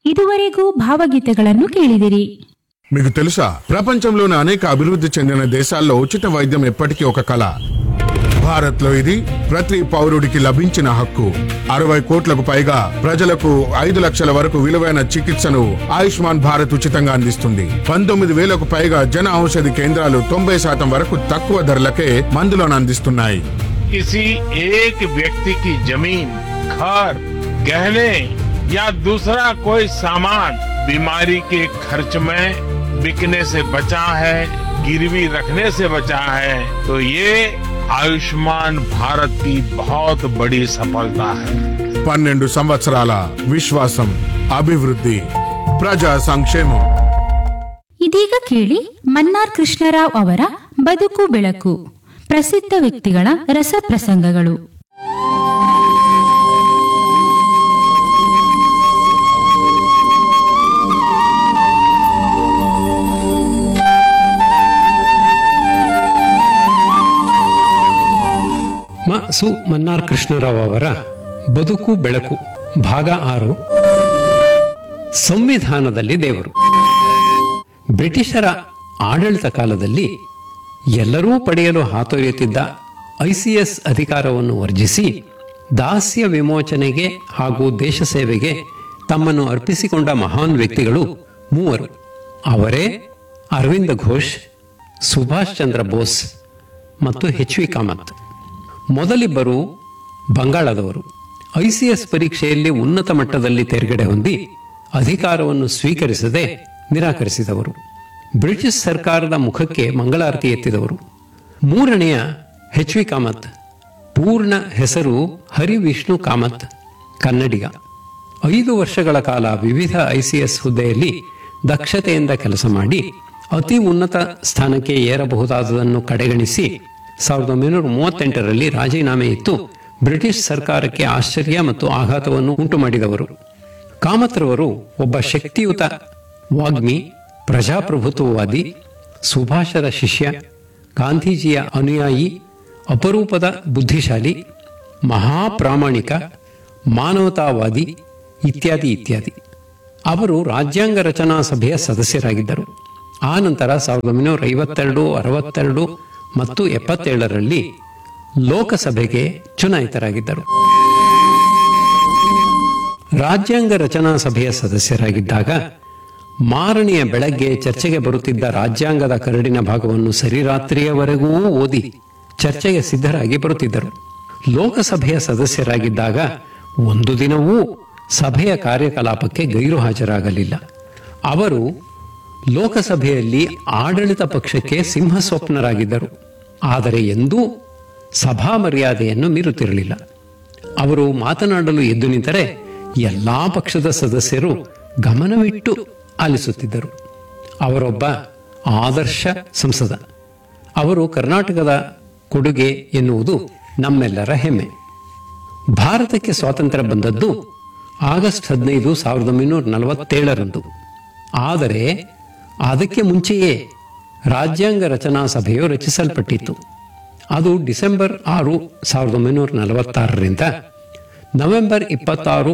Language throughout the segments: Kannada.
ಇದುವರೆಗೂ ಭಾವಗೀತೆಗಳನ್ನು కేಳಿದಿರಿ. మీకు తెలుసా, ప్రపంచంలోని అనేక అభివృద్ధి చెందిన దేశాల్లో ఉచిత వైద్యం ఎప్పటికీ ఒక కళ. భారత్లో ఇది ప్రతి పౌరుడికి లభించిన హక్కు. 60 కోట్లకు పైగా ప్రజలకు 5 లక్షల వరకు విలువైన చికిత్సను ఆయుష్మాన్ భారత్ ఉచితంగా అందిస్తుంది. 19,000కు పైగా జన ఔషధి కేంద్రాలు 90% వరకు తక్కువ ధరలకే మందులను అందిస్తున్నాయి. किसी एक व्यक्ति की जमीन, घर, गहने या दूसरा कोई सामान बीमारी के खर्च में बिकने से बचा है, गिरवी रखने से बचा है, तो ये आयुष्मान भारत की बहुत बड़ी सफलता है. 12 సంవత్సరాల విశ్వాసం, అభివృద్ధి, ప్రజా సంక్షేమం. ಇದೀಗ ಕೇಳಿ ಮನ್ನಾರ್ ಕೃಷ್ಣರಾವ್ ಅವರ ಬದುಕು ಬೆಳಕು, ಪ್ರಸಿದ್ಧ ವ್ಯಕ್ತಿಗಳ ರಸಪ್ರಸಂಗಗಳು. ಸು ಮನ್ನಾರ್ ಕೃಷ್ಣರಾವ್ ಅವರ ಬದುಕು ಬೆಳಕು ಭಾಗ 6. ಸಂವಿಧಾನದಲ್ಲಿ ದೇವರು. ಬ್ರಿಟಿಷರ ಆಡಳಿತ ಕಾಲದಲ್ಲಿ ಎಲ್ಲರೂ ಪಡೆಯಲು ಹಾತೊರೆಯುತ್ತಿದ್ದ ಐಸಿಎಸ್ ಅಧಿಕಾರವನ್ನು ವರ್ಜಿಸಿ ದಾಸ್ಯ ವಿಮೋಚನೆಗೆ ಹಾಗೂ ದೇಶ ಸೇವೆಗೆ ತಮ್ಮನ್ನು ಅರ್ಪಿಸಿಕೊಂಡ ಮಹಾನ್ ವ್ಯಕ್ತಿಗಳು 3. ಅವರೇ ಅರವಿಂದ ಘೋಷ್, ಸುಭಾಷ್ ಚಂದ್ರ ಬೋಸ್ ಮತ್ತು ಎಚ್.ವಿ. ಕಾಮತ್. ಮೊದಲಿಬ್ಬರು ಬಂಗಾಳದವರು. ಐಸಿಎಸ್ ಪರೀಕ್ಷೆಯಲ್ಲಿ ಉನ್ನತ ಮಟ್ಟದಲ್ಲಿ ತೇರ್ಗಡೆ ಹೊಂದಿ ಅಧಿಕಾರವನ್ನು ಸ್ವೀಕರಿಸದೆ ನಿರಾಕರಿಸಿದವರು. ಬ್ರಿಟಿಷ್ ಸರ್ಕಾರದ ಮುಖಕ್ಕೆ ಮಂಗಳಾರತಿ ಎತ್ತಿದವರು. 3ನೇಯ ಎಚ್.ವಿ. ಕಾಮತ್. ಪೂರ್ಣ ಹೆಸರು ಹರಿವಿಷ್ಣು ಕಾಮತ್, ಕನ್ನಡಿಗ. 5 ವರ್ಷಗಳ ಕಾಲ ವಿವಿಧ ಐಸಿಎಸ್ ಹುದ್ದೆಯಲ್ಲಿ ದಕ್ಷತೆಯಿಂದ ಕೆಲಸ ಮಾಡಿ ಅತಿ ಉನ್ನತ ಸ್ಥಾನಕ್ಕೆ ಏರಬಹುದಾದದನ್ನು ಕಡೆಗಣಿಸಿ 1938ರಲ್ಲಿ ರಾಜೀನಾಮೆ ಇತ್ತು ಬ್ರಿಟಿಷ್ ಸರ್ಕಾರಕ್ಕೆ ಆಶ್ಚರ್ಯ ಮತ್ತು ಆಘಾತವನ್ನು ಉಂಟು ಮಾಡಿದವರು. ಕಾಮತ್ರವರು ಒಬ್ಬ ಶಕ್ತಿಯುತ ವಾಗ್ಮಿ, ಪ್ರಜಾಪ್ರಭುತ್ವವಾದಿ, ಸುಭಾಷರ ಶಿಷ್ಯ, ಗಾಂಧೀಜಿಯ ಅನುಯಾಯಿ, ಅಪರೂಪದ ಬುದ್ಧಿಶಾಲಿ, ಮಹಾಪ್ರಾಮಾಣಿಕ, ಮಾನವತಾವಾದಿ ಇತ್ಯಾದಿ ಇತ್ಯಾದಿ. ಅವರು ರಾಜ್ಯಾಂಗ ರಚನಾ ಸಭೆಯ ಸದಸ್ಯರಾಗಿದ್ದರು. ಆ ನಂತರ 1952, 62 ಮತ್ತು 77ರಲ್ಲಿ ಲೋಕಸಭೆಗೆ ಚುನಾಯಿತರಾಗಿದ್ದರು. ರಾಜ್ಯಾಂಗ ರಚನಾ ಸಭೆಯ ಸದಸ್ಯರಾಗಿದ್ದಾಗ ಮಾರನೆಯ ಬೆಳಗ್ಗೆ ಚರ್ಚೆಗೆ ಬರುತ್ತಿದ್ದ ರಾಜ್ಯಾಂಗದ ಕರಡಿನ ಭಾಗವನ್ನು ಸರಿರಾತ್ರಿಯವರೆಗೂ ಓದಿ ಚರ್ಚೆಗೆ ಸಿದ್ಧರಾಗಿ ಬರುತ್ತಿದ್ದರು. ಲೋಕಸಭೆಯ ಸದಸ್ಯರಾಗಿದ್ದಾಗ ಒಂದು ದಿನವೂ ಸಭೆಯ ಕಾರ್ಯಕಲಾಪಕ್ಕೆ ಗೈರು ಹಾಜರಾಗಲಿಲ್ಲ. ಅವರು ಲೋಕಸಭೆಯಲ್ಲಿ ಆಡಳಿತ ಪಕ್ಷಕ್ಕೆ ಸಿಂಹಸ್ವಪ್ನರಾಗಿದ್ದರು. ಆದರೆ ಎಂದೂ ಸಭಾ ಮರ್ಯಾದೆಯನ್ನು ಮೀರುತ್ತಿರಲಿಲ್ಲ. ಅವರು ಮಾತನಾಡಲು ಎದ್ದು ನಿಂತರೆ ಎಲ್ಲಾ ಪಕ್ಷದ ಸದಸ್ಯರು ಗಮನವಿಟ್ಟು ಆಲಿಸುತ್ತಿದ್ದರು. ಅವರೊಬ್ಬ ಆದರ್ಶ ಸಂಸದ. ಅವರು ಕರ್ನಾಟಕದ ಕೊಡುಗೆ ಎನ್ನುವುದು ನಮ್ಮೆಲ್ಲರ ಹೆಮ್ಮೆ. ಭಾರತಕ್ಕೆ ಸ್ವಾತಂತ್ರ್ಯ ಬಂದದ್ದು ಆಗಸ್ಟ್ 15, 1947ರಂದು. ಆದರೆ ಅದಕ್ಕೆ ಮುಂಚೆಯೇ ರಾಜ್ಯಾಂಗ ರಚನಾ ಸಭೆಯು ರಚಿಸಲ್ಪಟ್ಟಿತ್ತು. ಅದು ಡಿಸೆಂಬರ್ 6, 1946ರಿಂದ ನವೆಂಬರ್ 26,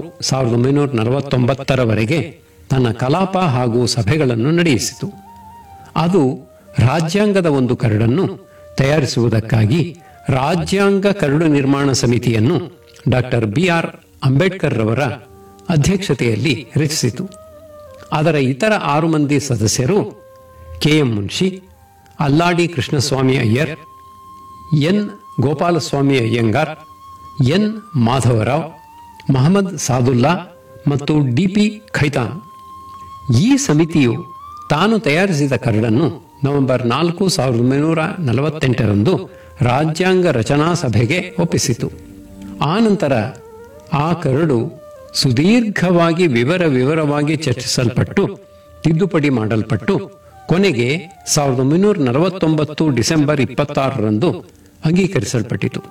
1949ರವರೆಗೆ ತನ್ನ ಕಲಾಪ ಹಾಗೂ ಸಭೆಗಳನ್ನು ನಡೆಯಿಸಿತು. ಅದು ರಾಜ್ಯಾಂಗದ ಒಂದು ಕರಡನ್ನು ತಯಾರಿಸುವುದಕ್ಕಾಗಿ ರಾಜ್ಯಾಂಗ ಕರಡು ನಿರ್ಮಾಣ ಸಮಿತಿಯನ್ನು ಡಾಕ್ಟರ್ ಬಿ.ಆರ್. ಅಂಬೇಡ್ಕರ್ ರವರ ಅಧ್ಯಕ್ಷತೆಯಲ್ಲಿ ರಚಿಸಿತು. ಅದರ ಇತರ 6 ಮಂದಿ ಸದಸ್ಯರು ಕೆ.ಎಂ. ಮುನ್ಷಿ, ಅಲ್ಲಾಡಿ ಕೃಷ್ಣಸ್ವಾಮಿ ಅಯ್ಯರ್, ಎನ್. ಗೋಪಾಲಸ್ವಾಮಿ ಅಯ್ಯಂಗಾರ್, ಎನ್. ಮಾಧವರಾವ್, ಮಹಮ್ಮದ್ ಸಾದುಲ್ಲಾ ಮತ್ತು ಡಿ.ಪಿ. ಖೈತಾನ್. ಈ ಸಮಿತಿಯು ತಾನು ತಯಾರಿಸಿದ ಕರಡನ್ನು ನವೆಂಬರ್ 4, 1948ರಂದು ರಾಜ್ಯಾಂಗ ರಚನಾ ಸಭೆಗೆ ಒಪ್ಪಿಸಿತು. ಆ ನಂತರ ಆ ಕರಡು ಸುದೀರ್ಘವಾಗಿ ವಿವರವಾಗಿ ಚರ್ಚಿಸಲ್ಪಟ್ಟು ತಿದ್ದುಪಡಿ ಮಾಡಲ್ಪಟ್ಟು ಕೊನೆಗೆ 1949 ಡಿಸೆಂಬರ್ 26ರಂದು ಅಂಗೀಕರಿಸಲ್ಪಟ್ಟಿತು.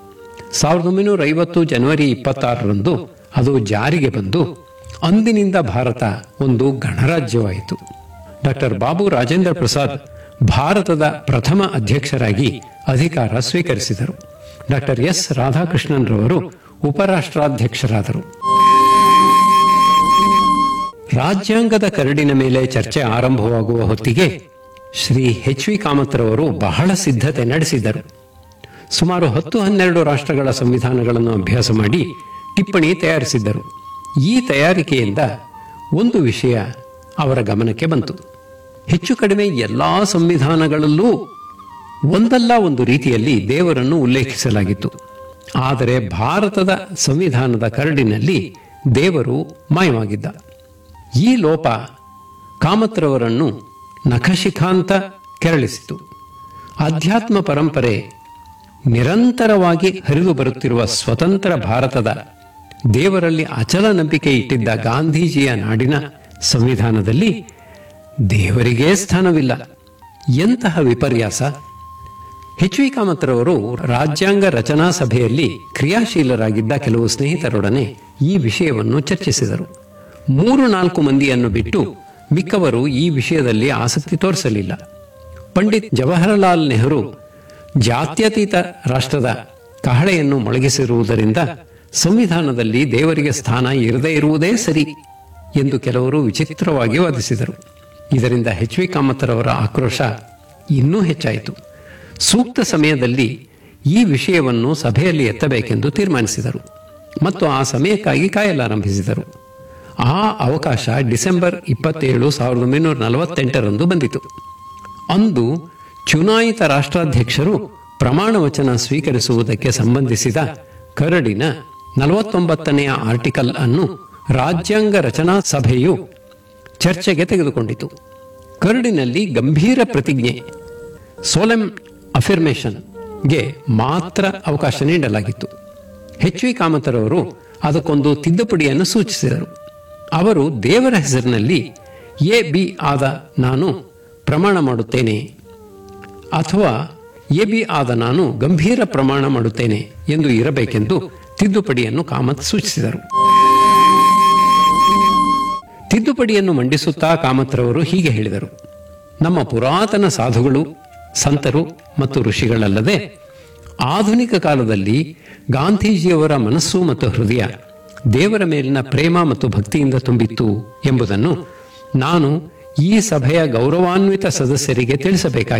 1950 ಜನವರಿ 26ರಂದು ಅದು ಜಾರಿಗೆ ಬಂದು ಅಂದಿನಿಂದ ಭಾರತ ಒಂದು ಗಣರಾಜ್ಯವಾಯಿತು. ಡಾಕ್ಟರ್ ಬಾಬು ರಾಜೇಂದ್ರ ಪ್ರಸಾದ್ ಭಾರತದ ಪ್ರಥಮ ಅಧ್ಯಕ್ಷರಾಗಿ ಅಧಿಕಾರ ಸ್ವೀಕರಿಸಿದರು. Doctor S. ರಾಧಾಕೃಷ್ಣನ್ ರವರು ಉಪರಾಷ್ಟ್ರಾಧ್ಯಕ್ಷರಾದರು. ರಾಜ್ಯಾಂಗದ ಕರಡಿನ ಮೇಲೆ ಚರ್ಚೆ ಆರಂಭವಾಗುವ ಹೊತ್ತಿಗೆ ಶ್ರೀ ಎಚ್ ವಿ ಕಾಮತ್ರವರು ಬಹಳ ಸಿದ್ಧತೆ ನಡೆಸಿದ್ದರು. ಸುಮಾರು 10-12 ರಾಷ್ಟ್ರಗಳ ಸಂವಿಧಾನಗಳನ್ನು ಅಭ್ಯಾಸ ಮಾಡಿ ಟಿಪ್ಪಣಿ ತಯಾರಿಸಿದ್ದರು. ಈ ತಯಾರಿಕೆಯಿಂದ ಒಂದು ವಿಷಯ ಅವರ ಗಮನಕ್ಕೆ ಬಂತು. ಹೆಚ್ಚು ಕಡಿಮೆ ಎಲ್ಲಾ ಸಂವಿಧಾನಗಳಲ್ಲೂ ಒಂದಲ್ಲ ಒಂದು ರೀತಿಯಲ್ಲಿ ದೇವರನ್ನು ಉಲ್ಲೇಖಿಸಲಾಗಿತ್ತು. ಆದರೆ ಭಾರತದ ಸಂವಿಧಾನದ ಕರಡಿನಲ್ಲಿ ದೇವರು ಮಾಯವಾಗಿದ್ದ. ಈ ಲೋಪ ಕಾಮತ್ರವರನ್ನು ನಖಶಿಖಾಂತ ಕೆರಳಿಸಿತು. ಆಧ್ಯಾತ್ಮ ಪರಂಪರೆ ನಿರಂತರವಾಗಿ ಹರಿದು ಬರುತ್ತಿರುವ ಸ್ವತಂತ್ರ ಭಾರತದ ದೇವರಲ್ಲಿ ಅಚಲ ನಂಬಿಕೆ ಇಟ್ಟಿದ್ದ ಗಾಂಧೀಜಿಯ ನಾಡಿನ ಸಂವಿಧಾನದಲ್ಲಿ ದೇವರಿಗೇ ಸ್ಥಾನವಿಲ್ಲ. ಎಂತಹ ವಿಪರ್ಯಾಸ! ಎಚ್ ವಿ ಕಾಮತ್ರವರು ರಾಜ್ಯಾಂಗ ರಚನಾ ಸಭೆಯಲ್ಲಿ ಕ್ರಿಯಾಶೀಲರಾಗಿದ್ದ ಕೆಲವು ಸ್ನೇಹಿತರೊಡನೆ ಈ ವಿಷಯವನ್ನು ಚರ್ಚಿಸಿದರು. 3-4 ಮಂದಿಯನ್ನು ಬಿಟ್ಟು ಮಿಕ್ಕವರು ಈ ವಿಷಯದಲ್ಲಿ ಆಸಕ್ತಿ ತೋರಿಸಲಿಲ್ಲ. ಪಂಡಿತ್ ಜವಾಹರಲಾಲ್ ನೆಹರು ಜಾತ್ಯತೀತ ರಾಷ್ಟ್ರದ ಕಹಳೆಯನ್ನು ಮೊಳಗಿಸಿರುವುದರಿಂದ ಸಂವಿಧಾನದಲ್ಲಿ ದೇವರಿಗೆ ಸ್ಥಾನ ಇರದೇ ಇರುವುದೇ ಸರಿ ಎಂದು ಕೆಲವರು ವಿಚಿತ್ರವಾಗಿ ವಾದಿಸಿದರು. ಇದರಿಂದ ಎಚ್ ವಿ ಕಾಮತ್ರವರ ಆಕ್ರೋಶ ಇನ್ನೂ ಹೆಚ್ಚಾಯಿತು. ಸೂಕ್ತ ಸಮಯದಲ್ಲಿ ಈ ವಿಷಯವನ್ನು ಸಭೆಯಲ್ಲಿ ಎತ್ತಬೇಕೆಂದು ತೀರ್ಮಾನಿಸಿದರು ಮತ್ತು ಆ ಸಮಯಕ್ಕಾಗಿ ಕಾಯಲಾರಂಭಿಸಿದರು. ಆ ಅವಕಾಶ ಡಿಸೆಂಬರ್ 27, 1948 ಬಂದಿತು. ಅಂದು ಚುನಾಯಿತ ರಾಷ್ಟ್ರಾಧ್ಯಕ್ಷರು ಪ್ರಮಾಣ ವಚನ ಸ್ವೀಕರಿಸುವುದಕ್ಕೆ ಸಂಬಂಧಿಸಿದ ಕರಡಿನ 49ನೇ ಆರ್ಟಿಕಲ್ ಅನ್ನು ರಾಜ್ಯಾಂಗ ರಚನಾ ಸಭೆಯು ಚರ್ಚೆಗೆ ತೆಗೆದುಕೊಂಡಿತು. ಕರಡಿನಲ್ಲಿ ಗಂಭೀರ ಪ್ರತಿಜ್ಞೆ ಸೋಲೆಮ್ ಅಫಿರ್ಮೇಷನ್ಗೆ ಮಾತ್ರ ಅವಕಾಶ ನೀಡಲಾಗಿತ್ತು. ಎಚ್ ವಿ ಕಾಮತ್ರವರು ಅದಕ್ಕೊಂದು ತಿದ್ದುಪಡಿಯನ್ನು ಸೂಚಿಸಿದರು. ಅವರು ದೇವರ ಹೆಸರಿನಲ್ಲಿ ಎ-ಬಿ ಆದ ನಾನು ಪ್ರಮಾಣ ಮಾಡುತ್ತೇನೆ ಅಥವಾ ಎ-ಬಿ ಆದ ನಾನು ಗಂಭೀರ ಪ್ರಮಾಣ ಮಾಡುತ್ತೇನೆ ಎಂದು ಇರಬೇಕೆಂದು ತಿದ್ದುಪಡಿಯನ್ನು ಕಾಮತ್ ಸೂಚಿಸಿದರು. ತಿದ್ದುಪಡಿಯನ್ನು ಮಂಡಿಸುತ್ತಾ ಕಾಮತ್ರವರು ಹೀಗೆ ಹೇಳಿದರು: ನಮ್ಮ ಪುರಾತನ ಸಾಧುಗಳು, ಸಂತರು ಮತ್ತು ಋಷಿಗಳಲ್ಲದೆ ಆಧುನಿಕ ಕಾಲದಲ್ಲಿ ಗಾಂಧೀಜಿಯವರ ಮನಸ್ಸು ಮತ್ತು ಹೃದಯ ದೇವರ ಮೇಲಿನ ಪ್ರೇಮ ಮತ್ತು ಭಕ್ತಿಯಿಂದ ತುಂಬಿತ್ತು ಎಂಬುದನ್ನು ನಾನು ಈ ಸಭೆಯ ಗೌರವಾನ್ವಿತ ಸದಸ್ಯರಿಗೆ ತಿಳಿಸಬೇಕಾಗಿದೆ.